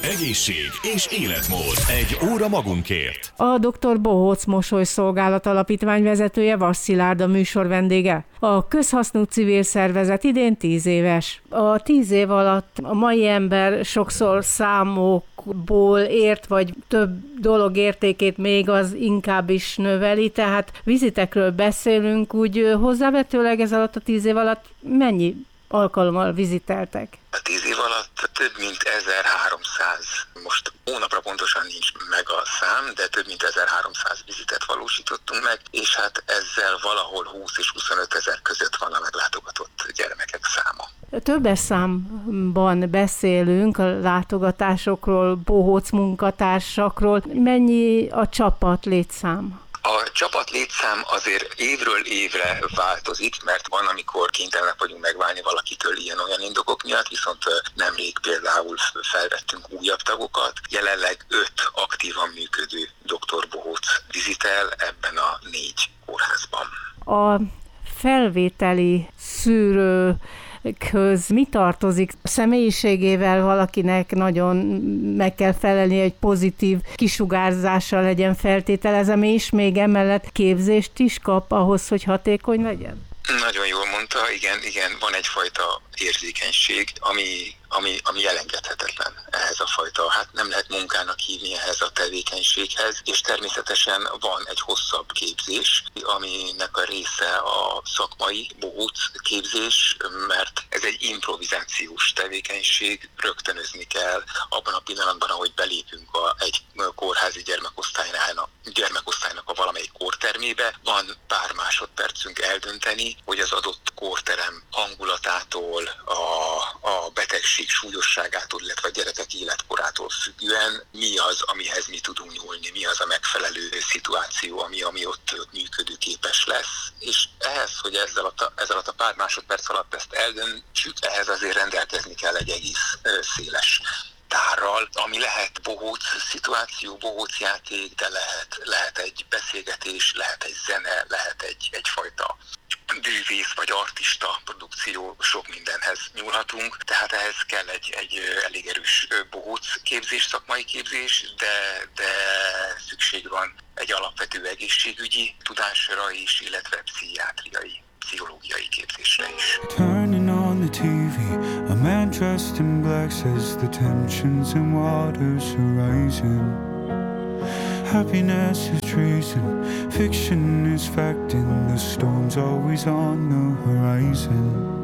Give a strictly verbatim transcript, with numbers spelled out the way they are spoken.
Egészség és életmód. Egy óra magunkért. A doktor Bohóc Mosolyszolgálat Alapítvány vezetője, Vass Szilárd a műsor vendége. A közhasznú civil szervezet idén tíz éves. A tíz év alatt a mai ember sokszor számokból ért, vagy több dolog értékét még az inkább is növeli, tehát vizitekről beszélünk, úgy hozzávetőleg ez alatt a tíz év alatt mennyi alkalommal viziteltek? A tíz év alatt több mint ezerháromszáz, most hónapra pontosan nincs meg a szám, de több mint ezerháromszáz vizitet valósítottunk meg, és hát ezzel valahol húsz és huszonöt ezer között van a meglátogatott gyermekek száma. Többes számban beszélünk a látogatásokról, bohóc munkatársakról. Mennyi a csapat létszám? A csapat létszám azért évről évre változik, mert van, amikor kénytelenek vagyunk megválni valakitől ilyen-olyan indokok miatt, viszont nemrég például felvettünk újabb tagokat. Jelenleg öt aktívan működő doktor Bohóc vizitel ebben a négy kórházban. A felvételi szűrő köz mi tartozik? A személyiségével valakinek nagyon meg kell felelni, hogy pozitív kisugárzással legyen feltételezem, és még emellett képzést is kap ahhoz, hogy hatékony legyen? Nagyon jól mondta, igen, igen, van egyfajta érzékenység, ami, ami, ami elengedhetetlen ehhez a fajta, hát nem lehet munkának hívni ehhez a tevékenységhez, és természetesen van egy hosszabb képzés, aminek a része a szakmai bohóc képzés, mert ez egy improvizációs tevékenység, rögtönözni kell abban a pillanatban, ahogy belépünk a, egy kórházi gyermekosztálynak, gyermekosztálynak a valamelyik kórtermébe, van pár másodpercünk eldönteni, hogy az adott kórterem hangulatától, a, a betegség súlyosságától, illetve a gyerekek életkorától függően mi az, amihez mi tudunk nyúlni, mi az a megfelelő szituáció, ami, ami ott működőképes lesz. És ehhez, hogy ezzel a, ezzel a pár másodperc alatt ezt eldöntsük, ehhez azért rendelkezni kell egy egész széles tárral, ami lehet bohóc szituáció, bohóc játék, de lehet, lehet egy beszélgetés, lehet egy zene, lehet egy, egyfajta bűvész vagy artista produkció, sok mindenhez nyúlhatunk, tehát ehhez kell egy, egy elég erős bohóc képzés, szakmai képzés, de, de szükség van egy alapvető egészségügyi tudásra is, illetve pszichiátriai, pszichológiai képzésre is. Turning on the té vé, a man dressed in black says the tensions and waters are rising. Happiness is treason, fiction is fact, and the storm's always on the horizon.